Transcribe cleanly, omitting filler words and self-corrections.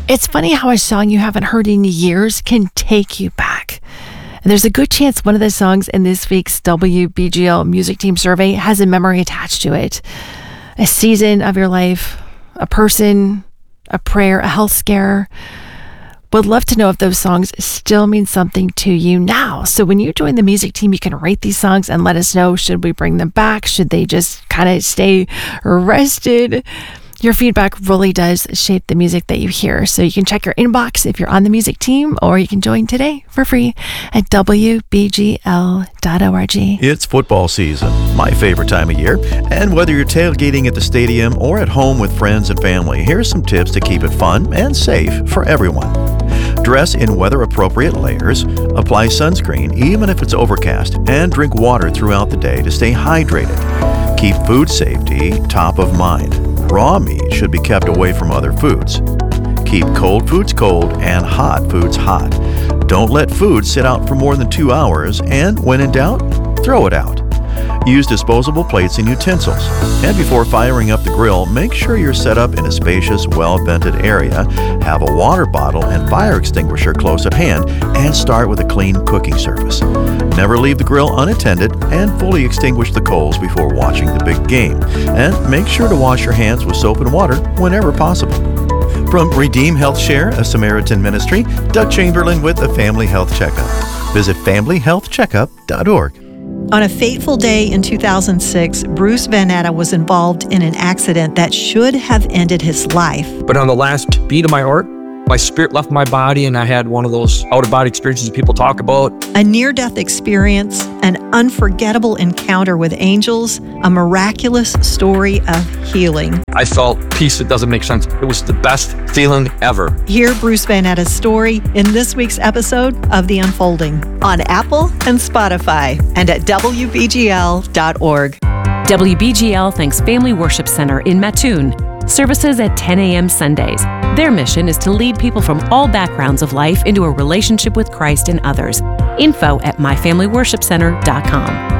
It's funny how a song you haven't heard in years can take you back. And there's a good chance one of the songs in this week's WBGL Music Team Survey has a memory attached to it. A season of your life, a person, a prayer, a health scare. Would love to know if those songs still mean something to you now. So when you join the music team, you can rate these songs and let us know, should we bring them back? Should they just kind of stay rested? Your feedback really does shape the music that you hear. So you can check your inbox if you're on the music team, or you can join today for free at WBGL.org. It's football season, my favorite time of year. And whether you're tailgating at the stadium or at home with friends and family, here's some tips to keep it fun and safe for everyone. Dress in weather-appropriate layers, apply sunscreen even if it's overcast, and drink water throughout the day to stay hydrated. Keep food safety top of mind. Raw meat should be kept away from other foods. Keep cold foods cold and hot foods hot. Don't let food sit out for more than 2 hours, and when in doubt, throw it out. Use disposable plates and utensils. And before firing up the grill, make sure you're set up in a spacious, well-vented area, have a water bottle and fire extinguisher close at hand, and start with a clean cooking surface. Never leave the grill unattended, and fully extinguish the coals before watching the big game. And make sure to wash your hands with soap and water whenever possible. From Redeem Health Share, a Samaritan ministry, Doug Chamberlain with a Family Health Checkup. Visit familyhealthcheckup.org. On a fateful day in 2006, Bruce Van Natta was involved in an accident that should have ended his life. But on the last beat of my heart, my spirit left my body, and I had one of those out-of-body experiences people talk about. A near-death experience, an unforgettable encounter with angels, a miraculous story of healing. I felt peace that doesn't make sense. It was the best feeling ever. Hear Bruce Van Natta's story in this week's episode of The Unfolding on Apple and Spotify and at WBGL.org. WBGL thanks Family Worship Center in Mattoon. Services at 10 a.m. Sundays. Their mission is to lead people from all backgrounds of life into a relationship with Christ and others. Info at myfamilyworshipcenter.com.